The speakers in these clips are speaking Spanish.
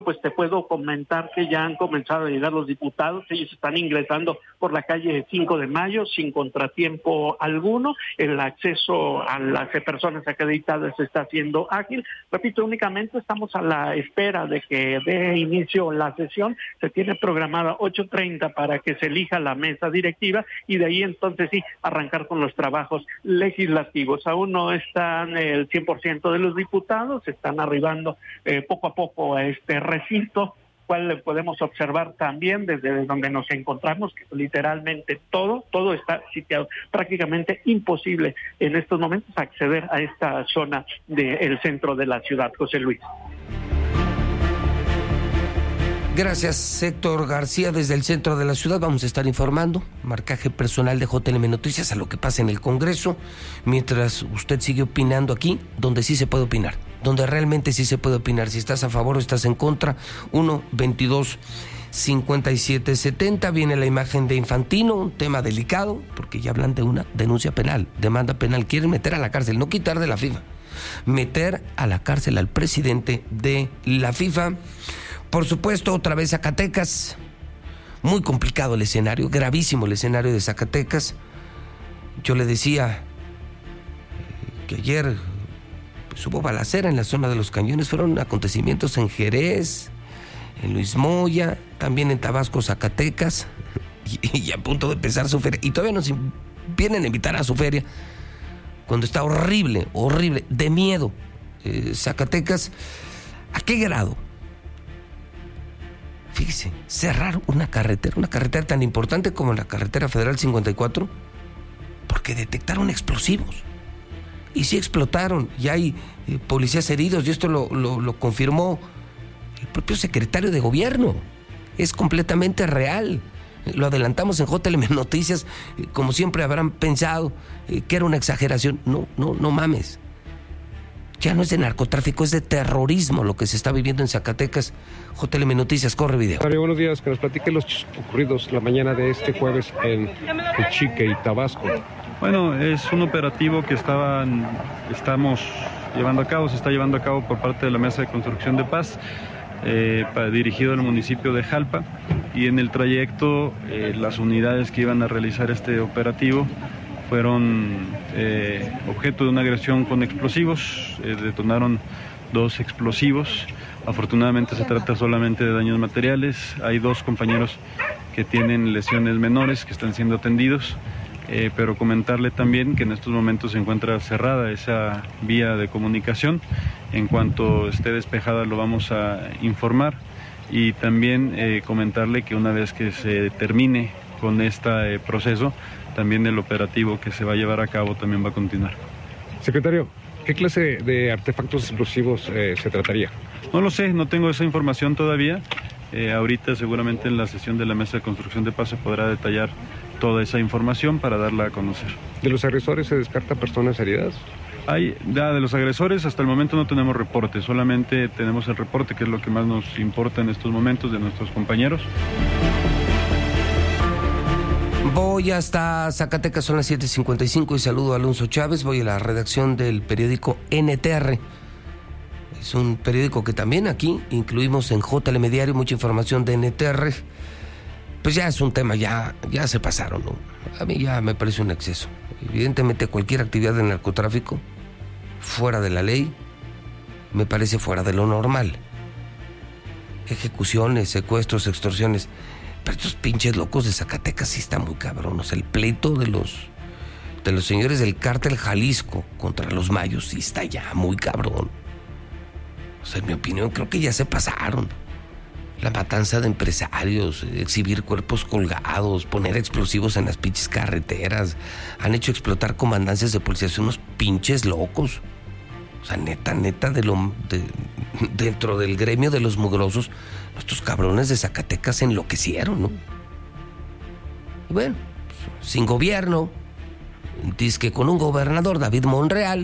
pues te puedo comentar que ya han comenzado a llegar los diputados. Ellos están ingresando por la calle 5 de Mayo sin contratiempo alguno. El acceso a las personas acreditadas está siendo ágil. Repito, únicamente estamos a la espera de que dé inicio la sesión. Se tiene programada 8:30 para que se elija la mesa directiva y de ahí entonces sí arrancar con los trabajos legislativos. Aún no están el 100% de los diputados, están arribando poco a poco a este recinto, cual podemos observar también desde donde nos encontramos, que literalmente todo está sitiado. Prácticamente imposible en estos momentos acceder a esta zona del centro de la ciudad, José Luis. Gracias, Héctor García, desde el centro de la ciudad. Vamos a estar informando, marcaje personal de JLM Noticias, a lo que pasa en el Congreso, mientras usted sigue opinando aquí, donde sí se puede opinar, donde realmente sí se puede opinar. Si estás a favor o estás en contra, 1-22-57-70. Viene la imagen de Infantino, un tema delicado, porque ya hablan de una denuncia penal, demanda penal. Quieren meter a la cárcel, no quitar de la FIFA, meter a la cárcel al presidente de la FIFA. Por supuesto, otra vez Zacatecas. Muy complicado el escenario, gravísimo el escenario de Zacatecas. Yo le decía que ayer pues, hubo balacera en la zona de los Cañones. Fueron acontecimientos en Jerez, en Luis Moya, también en Tabasco, Zacatecas. Y a punto de empezar su feria. Y todavía nos vienen a invitar a su feria, cuando está horrible, de miedo. Zacatecas, ¿a qué grado? Fíjese, cerrar una carretera tan importante como la carretera Federal 54, porque detectaron explosivos. Y sí explotaron, y hay policías heridos, y esto lo confirmó el propio secretario de gobierno. Es completamente real. Lo adelantamos en JLM Noticias, como siempre habrán pensado que era una exageración. No mames. Ya no es de narcotráfico, es de terrorismo lo que se está viviendo en Zacatecas. JLM Noticias, corre video. Mario, buenos días, que nos platique los hechos ocurridos la mañana de este jueves en Uchique y Tabasco. Bueno, es un operativo que estamos llevando a cabo, se está llevando a cabo por parte de la Mesa de Construcción de Paz, dirigido al municipio de Jalpa, y en el trayecto las unidades que iban a realizar este operativo fueron objeto de una agresión con explosivos. Detonaron 2 explosivos. Afortunadamente se trata solamente de daños materiales. Hay 2 compañeros que tienen lesiones menores que están siendo atendidos, pero comentarle también que en estos momentos se encuentra cerrada esa vía de comunicación. En cuanto esté despejada lo vamos a informar, y también comentarle que una vez que se termine con este proceso, también el operativo que se va a llevar a cabo también va a continuar. Secretario, ¿qué clase de artefactos explosivos se trataría? No lo sé, no tengo esa información todavía. Ahorita seguramente en la sesión de la Mesa de Construcción de Paz se podrá detallar toda esa información para darla a conocer. ¿De los agresores se descarta personas heridas? De los agresores hasta el momento no tenemos reporte, solamente tenemos el reporte, que es lo que más nos importa en estos momentos, de nuestros compañeros. Voy hasta Zacatecas, son las 7:55, y saludo a Alonso Chávez. Voy a la redacción del periódico NTR. Es un periódico que también aquí incluimos en JLM Diario, mucha información de NTR. Pues ya es un tema, ya se pasaron, ¿no? A mí ya me parece un exceso. Evidentemente cualquier actividad de narcotráfico fuera de la ley me parece fuera de lo normal. Ejecuciones, secuestros, extorsiones. Pero estos pinches locos de Zacatecas sí están muy cabronos. El pleito de los señores del cártel Jalisco contra los mayos sí está ya muy cabrón. O sea, en mi opinión, creo que ya se pasaron. La matanza de empresarios, exhibir cuerpos colgados, poner explosivos en las pinches carreteras. Han hecho explotar comandancias de policía. Son unos pinches locos. O sea, neta, dentro del gremio de los mugrosos, estos cabrones de Zacatecas se enloquecieron, ¿no? Y bueno, sin gobierno, dizque con un gobernador, David Monreal,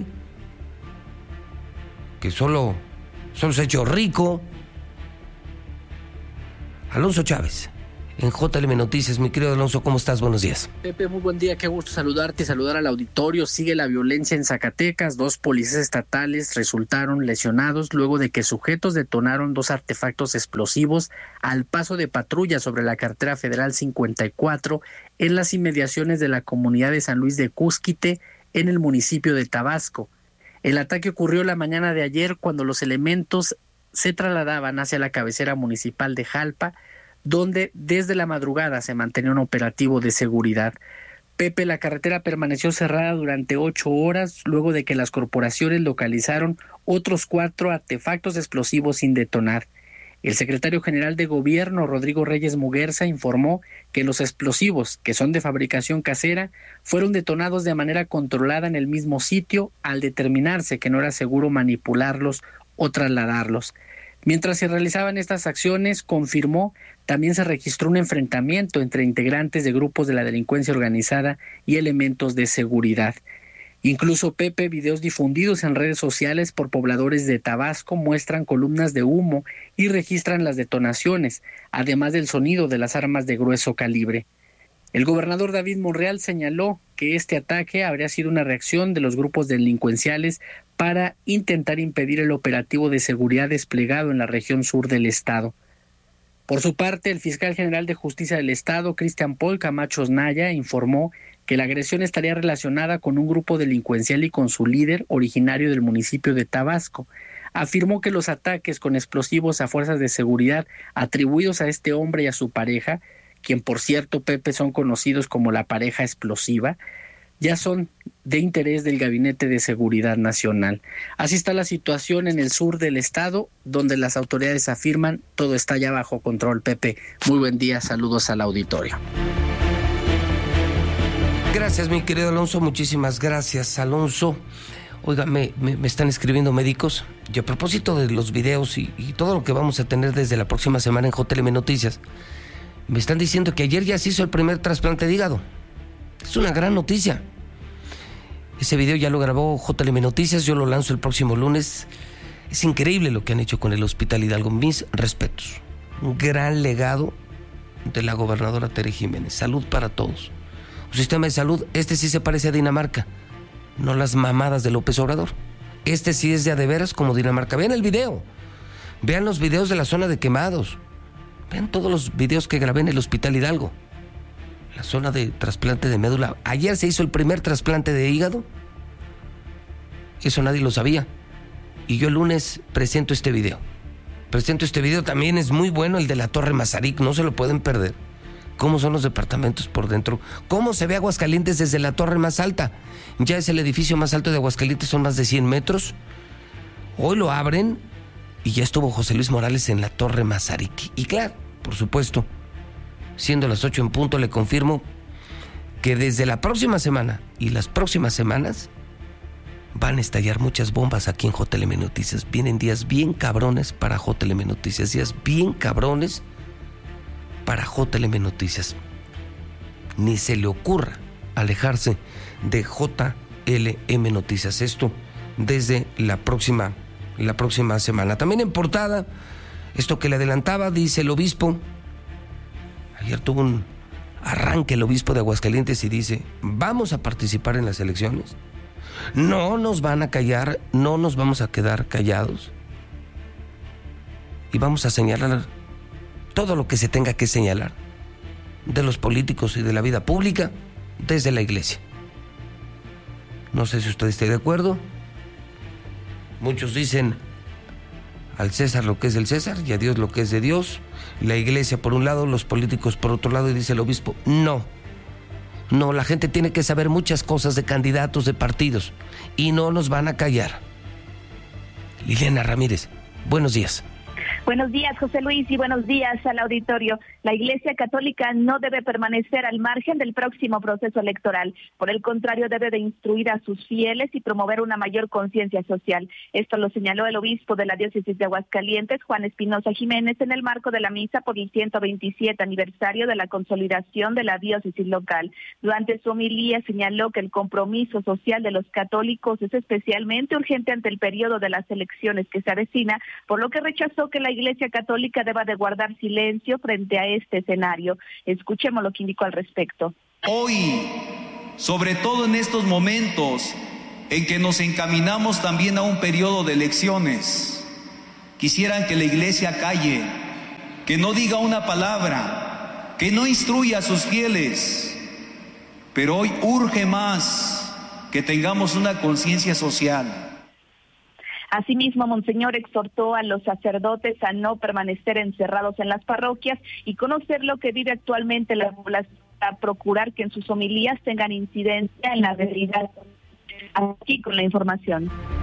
que solo se ha hecho rico. Alonso Chávez, en JLM Noticias. Mi querido Alonso, ¿cómo estás? Buenos días. Pepe, muy buen día, qué gusto saludarte y saludar al auditorio. Sigue la violencia en Zacatecas. 2 policías estatales resultaron lesionados luego de que sujetos detonaron 2 artefactos explosivos al paso de patrulla sobre la carretera federal 54 en las inmediaciones de la comunidad de San Luis de Cúsquite, en el municipio de Tabasco. El ataque ocurrió la mañana de ayer cuando los elementos se trasladaban hacia la cabecera municipal de Jalpa, donde desde la madrugada se mantenía un operativo de seguridad. Pepe, la carretera permaneció cerrada durante 8 horas luego de que las corporaciones localizaron otros 4 artefactos explosivos sin detonar. El secretario general de Gobierno, Rodrigo Reyes Muguerza, informó que los explosivos, que son de fabricación casera, fueron detonados de manera controlada en el mismo sitio al determinarse que no era seguro manipularlos o trasladarlos. Mientras se realizaban estas acciones, confirmó, también se registró un enfrentamiento entre integrantes de grupos de la delincuencia organizada y elementos de seguridad. Incluso, Pepe, videos difundidos en redes sociales por pobladores de Tabasco muestran columnas de humo y registran las detonaciones, además del sonido de las armas de grueso calibre. El gobernador David Monreal señaló que este ataque habría sido una reacción de los grupos delincuenciales para intentar impedir el operativo de seguridad desplegado en la región sur del estado. Por su parte, el fiscal general de Justicia del Estado, Cristian Paul Camacho Naya, informó que la agresión estaría relacionada con un grupo delincuencial y con su líder, originario del municipio de Tabasco. Afirmó que los ataques con explosivos a fuerzas de seguridad atribuidos a este hombre y a su pareja, quien por cierto, Pepe, son conocidos como la pareja explosiva, ya son de interés del Gabinete de Seguridad Nacional. Así está la situación en el sur del estado, donde las autoridades afirman todo está ya bajo control. Pepe, muy buen día, saludos al auditorio. Gracias, mi querido Alonso, muchísimas gracias, Alonso. Oiga, me están escribiendo médicos, y a propósito de los videos y todo lo que vamos a tener desde la próxima semana en JLM Noticias, me están diciendo que ayer ya se hizo el primer trasplante de hígado. Es una gran noticia. Ese video ya lo grabó JLM Noticias, yo lo lanzo el próximo lunes. Es increíble lo que han hecho con el Hospital Hidalgo. Mis respetos. Un gran legado de la gobernadora Tere Jiménez. Salud para todos. Un sistema de salud, este sí se parece a Dinamarca, no las mamadas de López Obrador. Este sí es de a de veras como Dinamarca. Vean el video. Vean los videos de la zona de quemados. Vean todos los videos que grabé en el Hospital Hidalgo. La zona de trasplante de médula. Ayer se hizo el primer trasplante de hígado. Eso nadie lo sabía. Y yo el lunes presento este video. También es muy bueno, el de la Torre Mazarik. No se lo pueden perder. Cómo son los departamentos por dentro. Cómo se ve Aguascalientes desde la torre más alta. Ya es el edificio más alto de Aguascalientes. Son más de 100 metros. Hoy lo abren. Y ya estuvo José Luis Morales en la Torre Mazarik. Y claro, por supuesto, siendo las 8 en punto, le confirmo que desde la próxima semana y las próximas semanas van a estallar muchas bombas aquí en JLM Noticias. Vienen días bien cabrones para JLM Noticias. Días bien cabrones para JLM Noticias. Ni se le ocurra alejarse de JLM Noticias. Esto desde la próxima semana. También en portada, esto que le adelantaba, dice el obispo. Ayer tuvo un arranque el obispo de Aguascalientes y dice: vamos a participar en las elecciones, no nos van a callar, no nos vamos a quedar callados y vamos a señalar todo lo que se tenga que señalar de los políticos y de la vida pública desde la iglesia. No sé si usted esté de acuerdo. Muchos dicen al César lo que es del César y a Dios lo que es de Dios. La iglesia por un lado, los políticos por otro lado, y dice el obispo: no, la gente tiene que saber muchas cosas de candidatos, de partidos, y no nos van a callar. Liliana Ramírez, buenos días. Buenos días, José Luis, y buenos días al auditorio. La Iglesia Católica no debe permanecer al margen del próximo proceso electoral. Por el contrario, debe de instruir a sus fieles y promover una mayor conciencia social. Esto lo señaló el obispo de la diócesis de Aguascalientes, Juan Espinosa Jiménez, en el marco de la misa por el 127 aniversario de la consolidación de la diócesis local. Durante su homilía señaló que el compromiso social de los católicos es especialmente urgente ante el periodo de las elecciones que se avecina, por lo que rechazó que la Iglesia Católica deba de guardar silencio frente a este escenario. Escuchemos lo que indicó al respecto. Hoy, sobre todo en estos momentos en que nos encaminamos también a un periodo de elecciones, quisieran que la Iglesia calle, que no diga una palabra, que no instruya a sus fieles, pero hoy urge más que tengamos una conciencia social. Asimismo, Monseñor exhortó a los sacerdotes a no permanecer encerrados en las parroquias y conocer lo que vive actualmente la población, a procurar que en sus homilías tengan incidencia en la realidad. Aquí con la información.